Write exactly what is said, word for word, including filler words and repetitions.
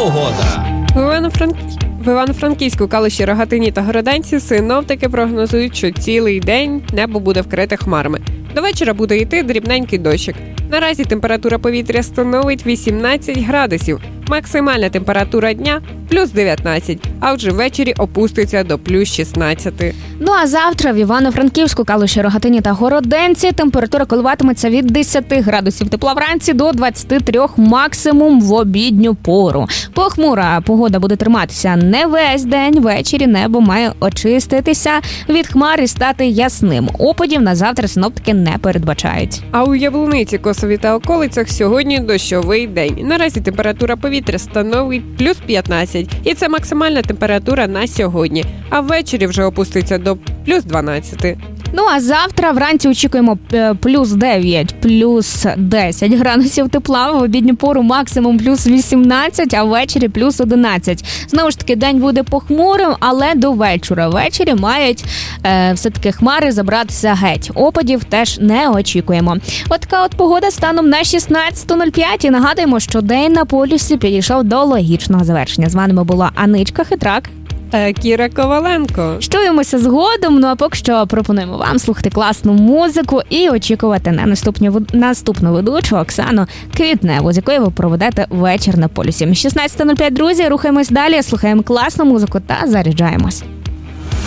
погода. В Івано-Франк... В Івано-Франківську, Калуші, Рогатині та Городенці синоптики прогнозують, що цілий день небо буде вкрите хмарами. До вечора буде йти дрібненький дощик. Наразі температура повітря становить вісімнадцять градусів. Максимальна температура дня – плюс дев'ятнадцять, а отже ввечері опуститься до плюс шістнадцять. Ну а завтра в Івано-Франківську, Калуші, Рогатині та Городенці температура коливатиметься від десяти градусів тепла вранці до двадцяти трьох максимум в обідню пору. Похмура погода буде триматися не весь день, ввечері небо має очиститися від хмар і стати ясним. Опадів на завтра синоптики не передбачають. А у Яблуниці, Косові та околицях сьогодні дощовий день. Наразі температура повітря становить плюс п'ятнадцять, і це максимальна температура на сьогодні. А ввечері вже опуститься до плюс дванадцять. Ну а завтра вранці очікуємо плюс дев'ять, плюс десять градусів тепла, в обідню пору максимум плюс вісімнадцять, а ввечері плюс одинадцять. Знову ж таки, день буде похмурим, але до вечора. Ввечері мають е, все-таки хмари забратися геть. Опадів теж не очікуємо. От така от погода станом на шістнадцята нуль п'ять. І нагадуємо, що день на полюсі підійшов до логічного завершення. З вами була Аничка Хитрак. Кіра Коваленко. Чуємося згодом, ну а поки що пропонуємо вам слухати класну музику і очікувати на наступну, наступну ведучу Оксану Квітневу, з якою ви проведете вечір на полюсі. шістнадцята нуль п'ять, друзі, рухаємось далі, слухаємо класну музику та заряджаємось.